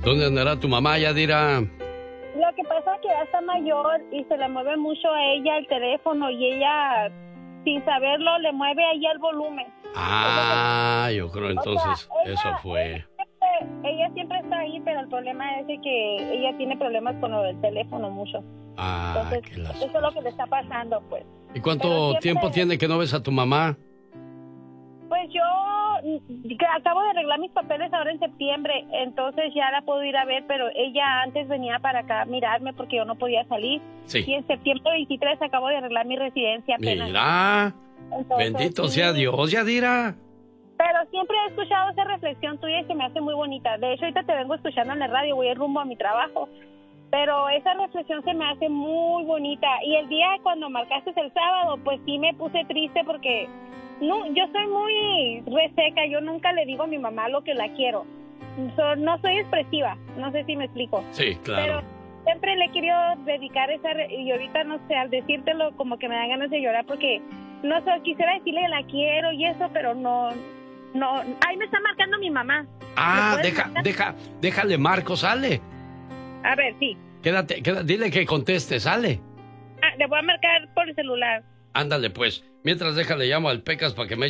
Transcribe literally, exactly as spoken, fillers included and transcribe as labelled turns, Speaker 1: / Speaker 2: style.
Speaker 1: ¿Dónde andará tu mamá, Yadira?
Speaker 2: Lo que pasa es que ya está mayor y se le mueve mucho a ella el teléfono y ella, sin saberlo, le mueve ahí el volumen.
Speaker 1: Ah, yo creo entonces
Speaker 2: O sea, ella-
Speaker 1: eso fue.
Speaker 2: Ella siempre, ella siempre está ahí, pero el problema es de que ella tiene problemas con lo del teléfono mucho.
Speaker 1: Ah,
Speaker 2: Entonces,
Speaker 1: qué lástima.
Speaker 2: eso es lo que le está pasando, pues.
Speaker 1: ¿Y cuánto
Speaker 2: Pero siempre-
Speaker 1: tiempo tiene que no ves a tu mamá?
Speaker 2: Pues yo mm, que acabo de arreglar mis papeles ahora en septiembre, entonces ya la puedo ir a ver, pero ella antes venía para acá a mirarme porque yo no podía salir.
Speaker 1: Sí.
Speaker 2: Y en septiembre veintitrés acabo de arreglar mi residencia apenas.
Speaker 1: Mira,
Speaker 2: Entonces,
Speaker 1: bendito
Speaker 2: sí.
Speaker 1: sea Dios, Yadira.
Speaker 2: Pero siempre he escuchado esa reflexión tuya y se me hace muy bonita. De hecho, ahorita te vengo escuchando en la radio, voy rumbo a mi trabajo. Pero esa reflexión se me hace muy bonita. Y el día cuando marcaste el sábado, pues sí me puse triste porque no, yo soy muy reseca. Yo nunca le digo a mi mamá lo que la quiero. So, no soy expresiva, no sé si me explico.
Speaker 1: Sí, claro.
Speaker 2: Pero siempre le he querido dedicar esa... re- y ahorita, no sé, al decírtelo como que me dan ganas de llorar porque, no sé, quisiera decirle que la quiero y eso, pero no... no ahí me está marcando mi mamá.
Speaker 1: Ah,
Speaker 2: ¿Me puedes
Speaker 1: deja,
Speaker 2: marcar?
Speaker 1: deja, déjale Marco, sale.
Speaker 2: A ver, sí.
Speaker 1: Quédate, quédate, dile que conteste, sale.
Speaker 2: Ah, le voy a marcar por el celular.
Speaker 1: Ándale, pues. Mientras déjale llamo al Pecas para que me